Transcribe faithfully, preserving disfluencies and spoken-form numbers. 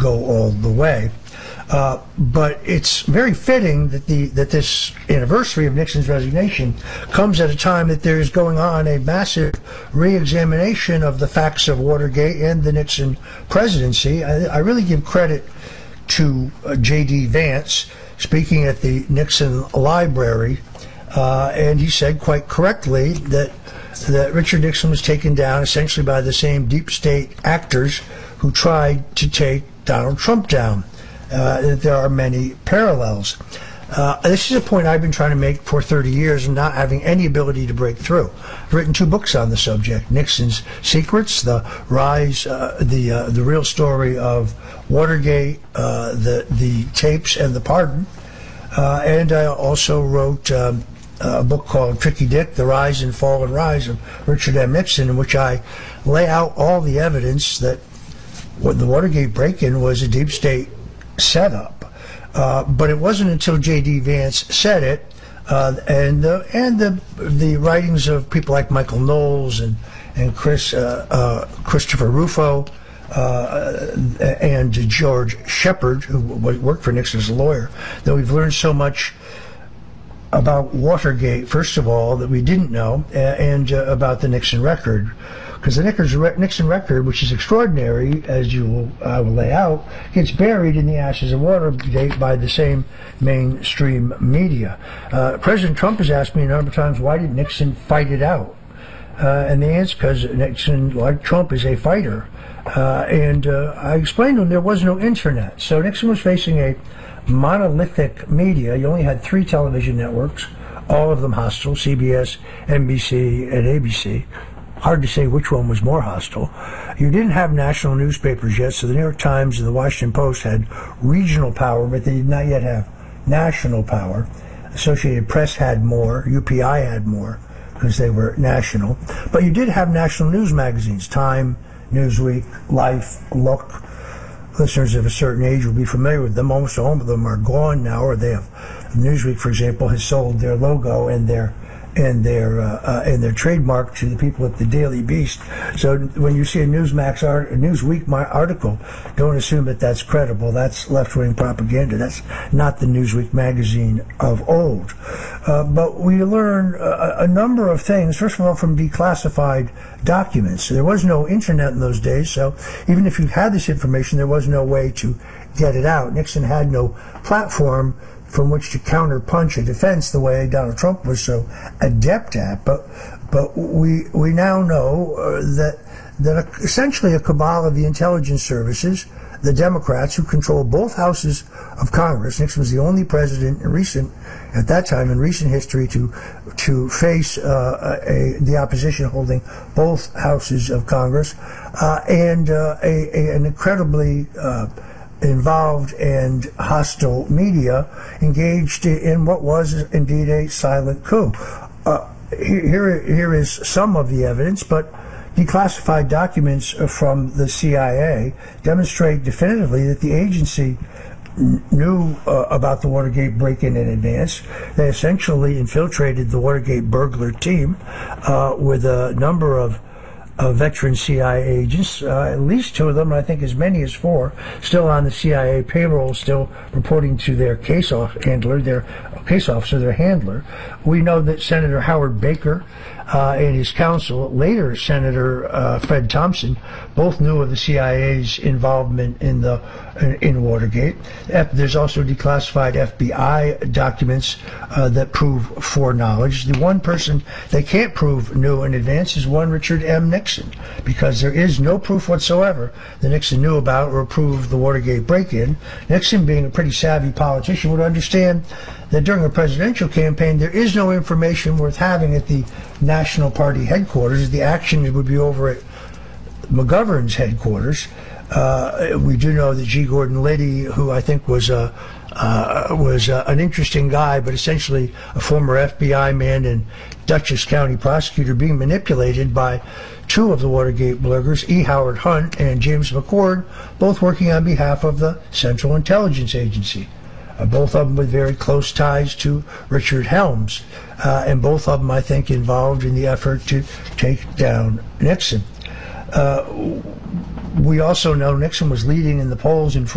go all the way. Uh, but it's very fitting that the that this anniversary of Nixon's resignation comes at a time that there's going on a massive re-examination of the facts of Watergate and the Nixon presidency. I, I really give credit to uh, J D Vance speaking at the Nixon Library, uh, and he said quite correctly that that Richard Nixon was taken down essentially by the same deep state actors who tried to take Donald Trump down. Uh, there are many parallels. Uh, this is a point I've been trying to make for thirty years and not having any ability to break through. I've written two books on the subject: Nixon's Secrets, the rise, uh, the uh, the real story of Watergate, uh, the the tapes, and the pardon. Uh, and I also wrote um, a book called Tricky Dick: The Rise and Fall and Rise of Richard M. Nixon, in which I lay out all the evidence that what the Watergate break-in was a deep state setup. Uh, but it wasn't until J D Vance said it, uh, and uh, and the the writings of people like Michael Knowles and and Chris uh, uh, Christopher Rufo uh, and George Shepard, who worked for Nixon as a lawyer, that we've learned so much about Watergate. First of all, that we didn't know, and uh, about the Nixon record. Because the Nixon record, which is extraordinary, as you will, I will lay out, gets buried in the ashes of Watergate by the same mainstream media. Uh, President Trump has asked me a number of times, why did Nixon fight it out? Uh, and the answer is because Nixon, like Trump, is a fighter. Uh, and uh, I explained to him there was no internet. So Nixon was facing a monolithic media. You only had three television networks, all of them hostile: C B S, N B C, and A B C. Hard to say which one was more hostile. You didn't have national newspapers yet, so the New York Times and the Washington Post had regional power, but they did not yet have national power. Associated Press had more. U P I had more because they were national. But you did have national news magazines: Time, Newsweek, Life, Look. Listeners of a certain age will be familiar with them. Almost all of them are gone now, or they have. Newsweek, for example, has sold their logo and their and their uh, uh, and their trademark to the people at the Daily Beast. So when you see a Newsmax art, a Newsweek article, don't assume that that's credible. That's left-wing propaganda. That's not the Newsweek magazine of old. Uh, but we learn a, a number of things. First of all, from declassified documents. There was no internet in those days, so even if you had this information, there was no way to get it out. Nixon had no platform from which to counterpunch a defense the way Donald Trump was so adept at. But but we we now know uh, that that a, essentially a cabal of the intelligence services, the Democrats who control both houses of Congress. Nixon was the only president in recent, at that time in recent history, to to face uh, a, the opposition holding both houses of Congress, uh, and uh, a, a, an incredibly uh, involved and hostile media engaged in what was indeed a silent coup. Uh, here, here is some of the evidence, but declassified documents from the C I A demonstrate definitively that the agency knew uh, about the Watergate break-in in advance. They essentially infiltrated the Watergate burglar team uh, with a number of Uh, veteran C I A agents, uh, at least two of them, I think as many as four, still on the C I A payroll, still reporting to their case off handler, their case officer, their handler. We know that Senator Howard Baker uh, and his counsel, later Senator uh, Fred Thompson, both knew of the C I A's involvement in the in, in Watergate. F, there's also declassified F B I documents uh, that prove foreknowledge. The one person they can't prove knew in advance is one Richard M. Nixon, because there is no proof whatsoever that Nixon knew about or approved the Watergate break-in. Nixon, being a pretty savvy politician, would understand that during a presidential campaign there is no information worth having at the National Party headquarters. The action would be over at McGovern's headquarters. Uh, we do know that G. Gordon Liddy, who I think was a Uh, was uh, an interesting guy, but essentially a former F B I man and Dutchess County prosecutor, being manipulated by two of the Watergate bloggers, E. Howard Hunt and James McCord, both working on behalf of the Central Intelligence Agency. Uh, both of them with very close ties to Richard Helms, uh, and both of them, I think, involved in the effort to take down Nixon. Uh, we also know Nixon was leading in the polls in